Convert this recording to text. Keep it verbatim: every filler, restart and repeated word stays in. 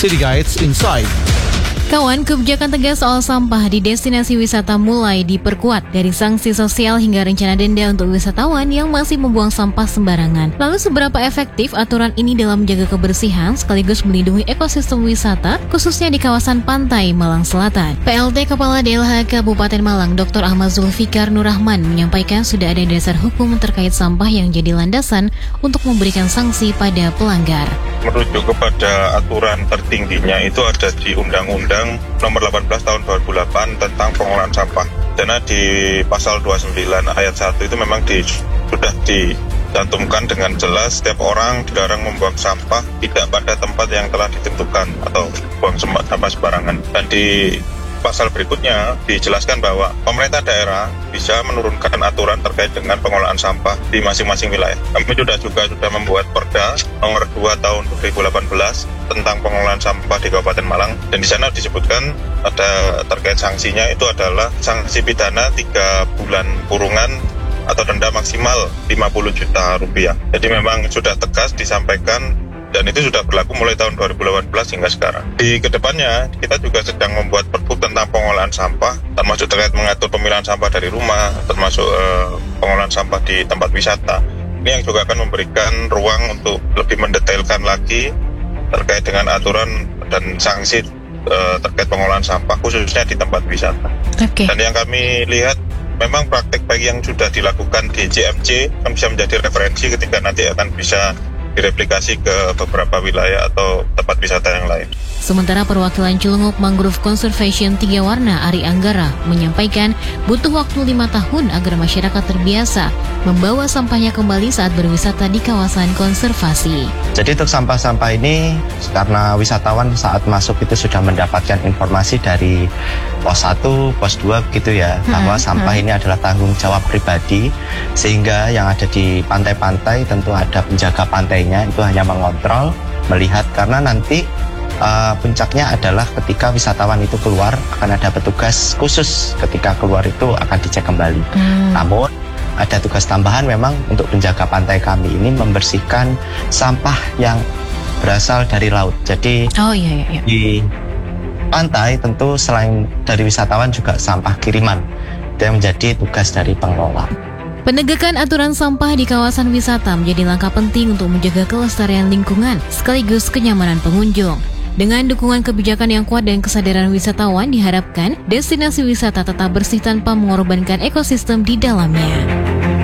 City Guides Insight. Kawan, kebijakan tegas soal sampah di destinasi wisata mulai diperkuat, dari sanksi sosial hingga rencana denda untuk wisatawan yang masih membuang sampah sembarangan. Lalu seberapa efektif aturan ini dalam menjaga kebersihan sekaligus melindungi ekosistem wisata, khususnya di kawasan pantai Malang Selatan? P L T Kepala D L H Kabupaten Malang, Doktor Ahmad Zulfikar Nurrahman, menyampaikan sudah ada dasar hukum terkait sampah yang jadi landasan untuk memberikan sanksi pada pelanggar. Merujuk kepada aturan tertingginya itu ada di Undang-Undang Nomor delapan belas Tahun dua ribu delapan tentang pengelolaan sampah. Karena di pasal dua puluh sembilan ayat satu itu memang di, sudah dicantumkan dengan jelas setiap orang dilarang membuang sampah tidak pada tempat yang telah ditentukan atau buang sampah sembarangan. Dan di pasal berikutnya dijelaskan bahwa pemerintah daerah bisa menurunkan aturan terkait dengan pengelolaan sampah di masing-masing wilayah. Kami sudah juga sudah membuat Perda Nomor dua Tahun dua ribu delapan belas tentang pengelolaan sampah di Kabupaten Malang, dan di sana disebutkan ada terkait sanksinya itu adalah sanksi pidana tiga bulan kurungan atau denda maksimal lima puluh juta rupiah. Jadi memang sudah tegas disampaikan, dan itu sudah berlaku mulai tahun dua ribu delapan belas hingga sekarang. Di kedepannya, kita juga sedang membuat perpu tentang pengolahan sampah, termasuk terkait mengatur pemilahan sampah dari rumah, termasuk uh, pengolahan sampah di tempat wisata. Ini yang juga akan memberikan ruang untuk lebih mendetailkan lagi terkait dengan aturan dan sanksi uh, terkait pengolahan sampah, khususnya di tempat wisata. Okay. Dan yang kami lihat, memang praktek baik yang sudah dilakukan di J M C kan bisa menjadi referensi ketika nanti akan bisa direplikasi ke beberapa wilayah atau tempat wisata yang lain. Sementara perwakilan Celunguk Mangrove Conservation Tiga Warna Ari Anggara menyampaikan butuh waktu lima tahun agar masyarakat terbiasa membawa sampahnya kembali saat berwisata di kawasan konservasi. Jadi untuk sampah-sampah ini, karena wisatawan saat masuk itu sudah mendapatkan informasi dari pos satu, pos dua begitu ya, hmm, bahwa sampah hmm. ini adalah tanggung jawab pribadi, sehingga yang ada di pantai-pantai tentu ada penjaga pantainya, itu hanya mengontrol, melihat, karena nanti uh, puncaknya adalah ketika wisatawan itu keluar, akan ada petugas khusus ketika keluar itu akan dicek kembali. Hmm. Namun ada tugas tambahan memang untuk penjaga pantai kami ini membersihkan sampah yang berasal dari laut. Jadi oh, iya, iya. di pantai tentu selain dari wisatawan juga sampah kiriman. Itu yang menjadi tugas dari pengelola. Penegakan aturan sampah di kawasan wisata menjadi langkah penting untuk menjaga kelestarian lingkungan sekaligus kenyamanan pengunjung. Dengan dukungan kebijakan yang kuat dan kesadaran wisatawan, diharapkan destinasi wisata tetap bersih tanpa mengorbankan ekosistem di dalamnya.